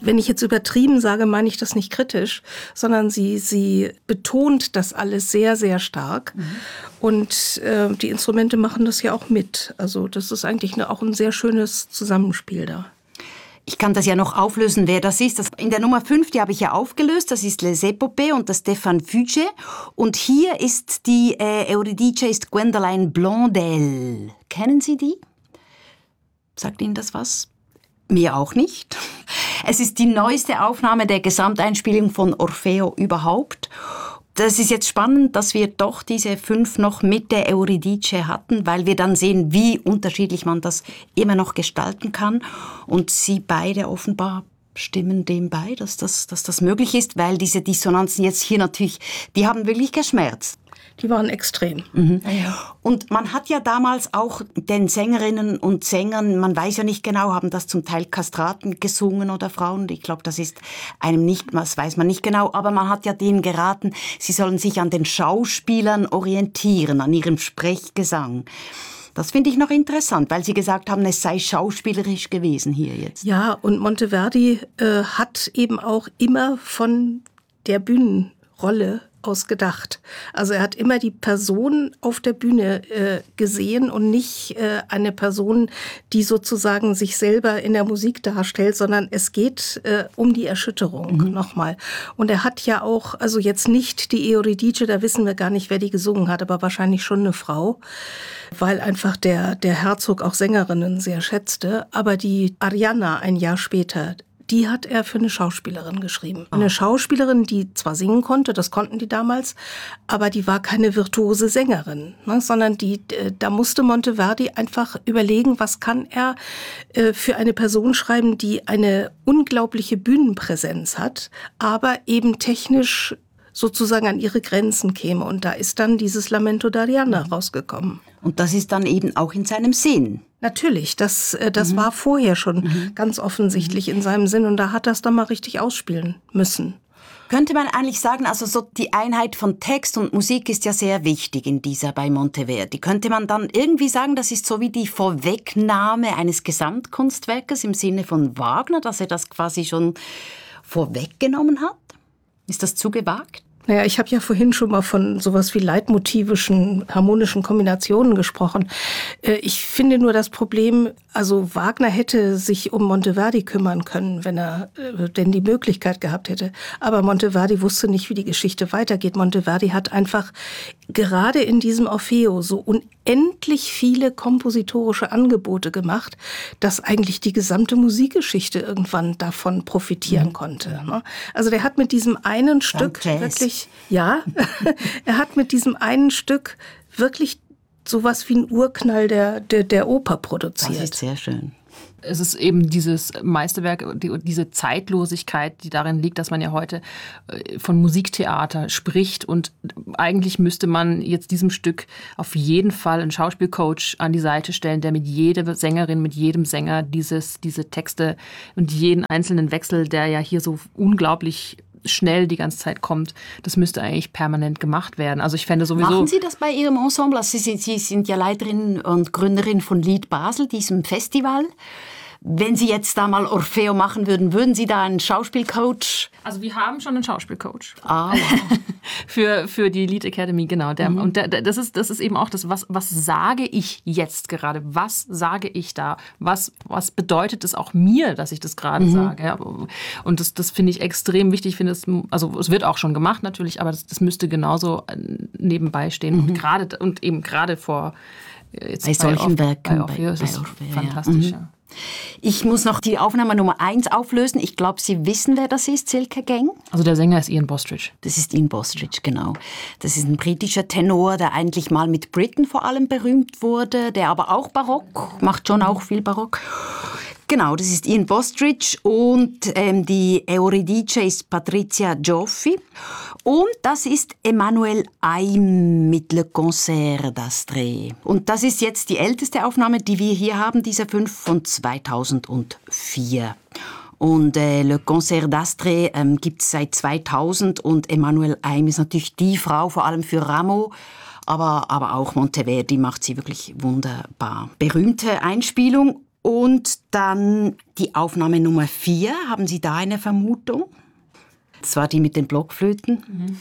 wenn ich jetzt übertrieben sage, meine ich das nicht kritisch, sondern sie betont das alles sehr, sehr stark. Und die Instrumente machen das ja auch mit. Also das ist eigentlich auch ein sehr schönes Zusammenspiel da. Ich kann das ja noch auflösen, wer das ist. In der Nummer 5, die habe ich ja aufgelöst, das ist Les Épopées und das Stéphane Fuget. Und hier ist die Eurydice ist Gwendoline Blondel. Kennen Sie die? Sagt Ihnen das was? Mir auch nicht. Es ist die neueste Aufnahme der Gesamteinspielung von Orfeo überhaupt. Das ist jetzt spannend, dass wir doch diese 5 noch mit der Eurydice hatten, weil wir dann sehen, wie unterschiedlich man das immer noch gestalten kann. Und sie beide offenbar stimmen dem bei, dass das möglich ist, weil diese Dissonanzen jetzt hier natürlich, die haben wirklich geschmerzt. Die waren extrem. Ja. Und man hat ja damals auch den Sängerinnen und Sängern, man weiß ja nicht genau, haben das zum Teil Kastraten gesungen oder Frauen. Ich glaube, das ist einem nicht, das weiß man nicht genau, aber man hat ja denen geraten, sie sollen sich an den Schauspielern orientieren, an ihrem Sprechgesang. Das finde ich noch interessant, weil Sie gesagt haben, es sei schauspielerisch gewesen hier jetzt. Ja, und Monteverdi hat eben auch immer von der Bühnenrolle aus gedacht. Also er hat immer die Person auf der Bühne gesehen und nicht eine Person, die sozusagen sich selber in der Musik darstellt, sondern es geht um die Erschütterung nochmal. Und er hat ja auch, also jetzt nicht die Eurydice, da wissen wir gar nicht, wer die gesungen hat, aber wahrscheinlich schon eine Frau, weil einfach der Herzog auch Sängerinnen sehr schätzte. Aber die Arianna ein Jahr später, die hat er für eine Schauspielerin geschrieben. Eine Schauspielerin, die zwar singen konnte, das konnten die damals, aber die war keine virtuose Sängerin, ne, sondern da musste Monteverdi einfach überlegen, was kann er für eine Person schreiben, die eine unglaubliche Bühnenpräsenz hat, aber eben technisch sozusagen an ihre Grenzen käme. Und da ist dann dieses Lamento d'Arianna rausgekommen. Und das ist dann eben auch in seinem Sinn. Natürlich, das war vorher schon ganz offensichtlich in seinem Sinn und da hat er es dann mal richtig ausspielen müssen. Könnte man eigentlich sagen, also so die Einheit von Text und Musik ist ja sehr wichtig in dieser bei Monteverdi. Könnte man dann irgendwie sagen, das ist so wie die Vorwegnahme eines Gesamtkunstwerkes im Sinne von Wagner, dass er das quasi schon vorweggenommen hat? Ist das zu gewagt? Naja, ich habe ja vorhin schon mal von sowas wie leitmotivischen, harmonischen Kombinationen gesprochen. Ich finde nur das Problem, also Wagner hätte sich um Monteverdi kümmern können, wenn er denn die Möglichkeit gehabt hätte. Aber Monteverdi wusste nicht, wie die Geschichte weitergeht. Monteverdi hat einfach gerade in diesem Orfeo so unendlich viele kompositorische Angebote gemacht, dass eigentlich die gesamte Musikgeschichte irgendwann davon profitieren konnte. Also der hat mit diesem einen Stück wirklich, ja, er hat mit diesem einen Stück wirklich sowas wie ein Urknall der Oper produziert. Das ist sehr schön. Es ist eben dieses Meisterwerk, diese Zeitlosigkeit, die darin liegt, dass man ja heute von Musiktheater spricht. Und eigentlich müsste man jetzt diesem Stück auf jeden Fall einen Schauspielcoach an die Seite stellen, der mit jeder Sängerin, mit jedem Sänger diese Texte und jeden einzelnen Wechsel, der ja hier so unglaublich schnell die ganze Zeit kommt, das müsste eigentlich permanent gemacht werden. Also ich fände sowieso... Machen Sie das bei Ihrem Ensemble? Also Sie sind ja Leiterin und Gründerin von Lied Basel, diesem Festival. Wenn Sie jetzt da mal Orfeo machen würden, würden Sie da einen Schauspielcoach? Also wir haben schon einen Schauspielcoach. Ah, wow. für die Lied Academy, genau. Und das ist eben auch das, was sage ich jetzt gerade? Was sage ich da? Was bedeutet es auch mir, dass ich das gerade sage? Ja, und das finde ich extrem wichtig. Ich finde es wird auch schon gemacht natürlich, aber das müsste genauso nebenbei stehen. Und eben gerade vor jetzt bei solchen Werken. Bei Orfeo ist es fantastisch, ja. Ich muss noch die Aufnahme Nummer 1 auflösen. Ich glaube, Sie wissen, wer das ist, Silke Geng. Also der Sänger ist Ian Bostridge. Das ist Ian Bostridge, genau. Das ist ein britischer Tenor, der eigentlich mal mit Britten vor allem berühmt wurde, der aber auch Barock, macht schon auch viel Barock. Genau, das ist Ian Bostridge und die Eurydice ist Patricia Gioffi und das ist Emmanuel Aim mit Le Concert d'Astre. Und das ist jetzt die älteste Aufnahme, die wir hier haben, diese 5 von 2004. Und Le Concert d'Astre gibt es seit 2000 und Emmanuel Aim ist natürlich die Frau, vor allem für Rameau, aber auch Monteverdi macht sie wirklich wunderbar. Berühmte Einspielung. Und dann die Aufnahme Nummer 4. Haben Sie da eine Vermutung? Das war die mit den Blockflöten.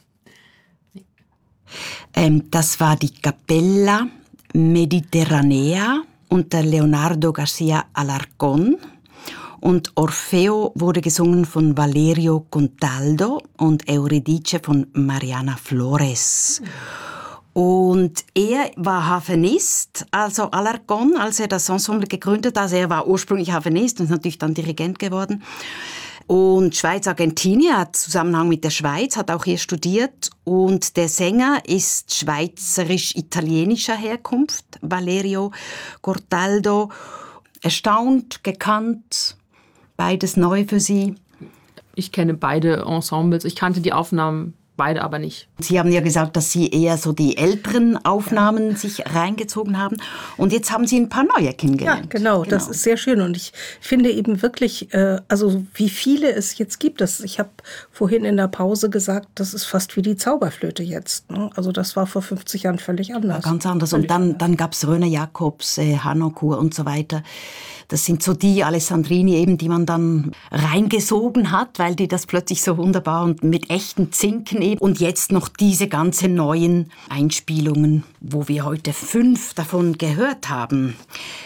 Das war die Capella Mediterranea unter Leonardo García Alarcón. Und Orfeo wurde gesungen von Valerio Contaldo und Euridice von Mariana Flores. Und er war Harfenist, also Alarcón, als er das Ensemble gegründet hat. Also er war ursprünglich Harfenist und ist natürlich dann Dirigent geworden. Und Schweiz-Argentinien hat Zusammenhang mit der Schweiz, hat auch hier studiert. Und der Sänger ist schweizerisch-italienischer Herkunft, Valerio Cortaldo. Erstaunt, gekannt, beides neu für Sie? Ich kenne beide Ensembles. Ich kannte die Aufnahmen beide aber nicht. Sie haben ja gesagt, dass Sie eher so die älteren Aufnahmen sich reingezogen haben. Und jetzt haben Sie ein paar neue kennengelernt. Ja, genau. Das ist sehr schön. Und ich finde eben wirklich, also wie viele es jetzt gibt. Ich habe vorhin in der Pause gesagt, das ist fast wie die Zauberflöte jetzt. Ne? Also das war vor 50 Jahren völlig anders. Ja, ganz anders. Und dann gab es Röner Jacobs, Harnoncourt und so weiter. Das sind so die Alessandrini eben, die man dann reingesogen hat, weil die das plötzlich so wunderbar und mit echten Zinken eben. Und jetzt noch diese ganzen neuen Einspielungen, wo wir heute 5 davon gehört haben.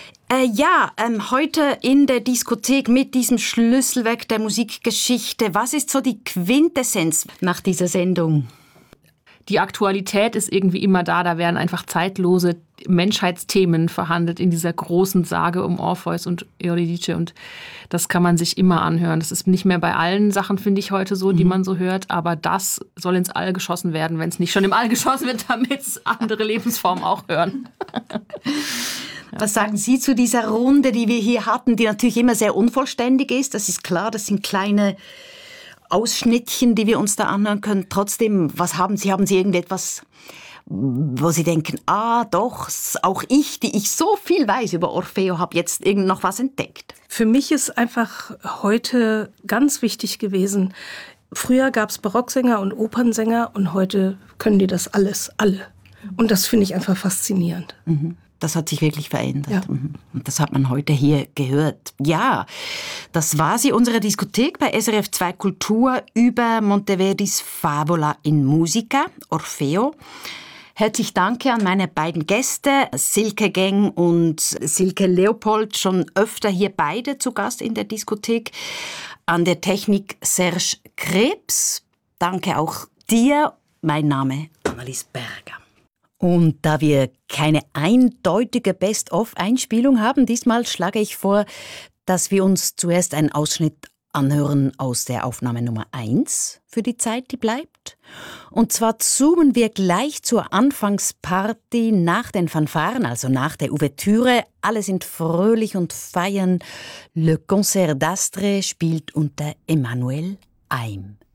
Heute in der Diskothek mit diesem Schlüsselwerk der Musikgeschichte. Was ist so die Quintessenz nach dieser Sendung? Die Aktualität ist irgendwie immer da. Da werden einfach zeitlose Menschheitsthemen verhandelt in dieser großen Sage um Orpheus und Euridice. Und das kann man sich immer anhören. Das ist nicht mehr bei allen Sachen, finde ich, heute so, die man so hört. Aber das soll ins All geschossen werden, wenn es nicht schon im All geschossen wird, damit es andere Lebensformen auch hören. Was sagen Sie zu dieser Runde, die wir hier hatten, die natürlich immer sehr unvollständig ist? Das ist klar, das sind kleine Ausschnittchen, die wir uns da anhören können. Trotzdem, was haben Sie? Haben Sie irgendetwas, wo Sie denken, doch, auch ich, die ich so viel weiß über Orfeo, habe jetzt noch was entdeckt? Für mich ist einfach heute ganz wichtig gewesen, früher gab es Barocksänger und Opernsänger und heute können die das alles, alle. Und das finde ich einfach faszinierend. Das hat sich wirklich verändert. Ja. Und das hat man heute hier gehört. Ja, das war sie, unsere Diskothek bei SRF 2 Kultur über Monteverdis Favola in Musica, Orfeo. Herzlich danke an meine beiden Gäste, Silke Geng und Silke Leopold, schon öfter hier beide zu Gast in der Diskothek. An der Technik Serge Krebs. Danke auch dir. Mein Name Annelies Berger. Und da wir keine eindeutige Best-of-Einspielung haben, diesmal schlage ich vor, dass wir uns zuerst einen Ausschnitt anhören aus der Aufnahme Nummer 1 für die Zeit, die bleibt. Und zwar zoomen wir gleich zur Anfangsparty nach den Fanfaren, also nach der Ouvertüre. Alle sind fröhlich und feiern. Le Concert d'Astre spielt unter Emmanuel Haim.